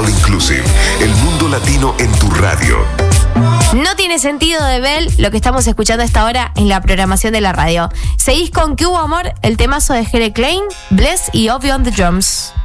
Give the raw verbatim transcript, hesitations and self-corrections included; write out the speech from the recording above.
All Inclusive, el mundo latino en tu radio. No tiene sentido de Bell lo que estamos escuchando a esta hora en la programación de la radio. Seguís con Que Hubo Amor, el temazo de Jere Klein, Bless y Obi on the Drums.